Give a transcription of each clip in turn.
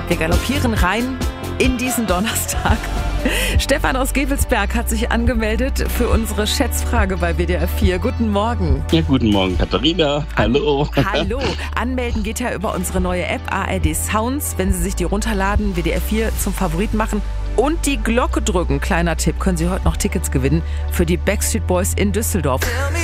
Wir galoppieren rein in diesen Donnerstag. Stefan aus Gevelsberg hat sich angemeldet für unsere Schätzfrage bei WDR 4. Guten Morgen. Ja, guten Morgen, Katharina. Hallo. Hallo. Anmelden geht ja über unsere neue App ARD Sounds. Wenn Sie sich die runterladen, WDR 4 zum Favoriten machen und die Glocke drücken. Kleiner Tipp, können Sie heute noch Tickets gewinnen für die Backstreet Boys in Düsseldorf.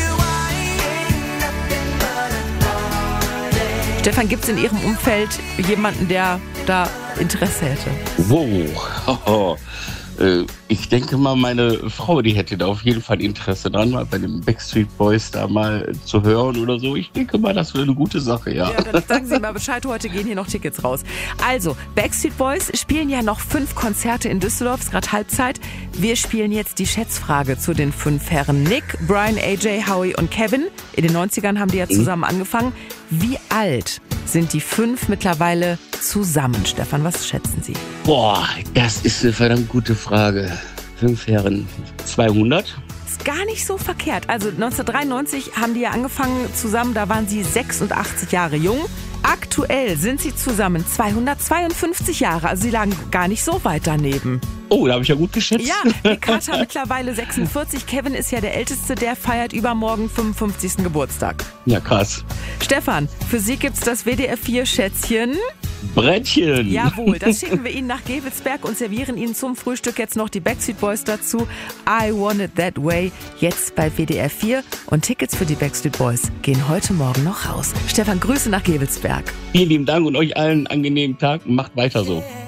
Stefan, gibt es in Ihrem Umfeld jemanden, der da Interesse hätte? Wow. Ich denke mal, meine Frau, die hätte da auf jeden Fall Interesse dran, mal bei den Backstreet Boys da mal zu hören oder so. Ich denke mal, das wäre eine gute Sache, ja. Ja, dann sagen Sie mal Bescheid, heute gehen hier noch Tickets raus. Also, Backstreet Boys spielen ja noch 5 Konzerte in Düsseldorf, ist gerade Halbzeit. Wir spielen jetzt die Schätzfrage zu den 5 Herren. Nick, Brian, AJ, Howie und Kevin. In den 90ern haben die ja zusammen angefangen. Wie alt sind die 5 mittlerweile zusammen? Stefan, was schätzen Sie? Boah, das ist eine verdammt gute Frage. 5 Herren, 200? Ist gar nicht so verkehrt. Also 1993 haben die ja angefangen zusammen, da waren sie 86 Jahre jung. Aktuell sind sie zusammen 252 Jahre, also sie lagen gar nicht so weit daneben. Oh, da habe ich ja gut geschätzt. Ja, Nick hat mittlerweile 46, Kevin ist ja der Älteste, der feiert übermorgen 55. Geburtstag. Ja, krass. Stefan, für Sie gibt's das WDR 4 Schätzchen. Brettchen. Jawohl, das schicken wir Ihnen nach Gevelsberg und servieren Ihnen zum Frühstück jetzt noch die Backstreet Boys dazu. I Want It That Way, jetzt bei WDR 4. Und Tickets für die Backstreet Boys gehen heute Morgen noch raus. Stefan, Grüße nach Gevelsberg. Vielen lieben Dank und euch allen einen angenehmen Tag. Macht weiter so.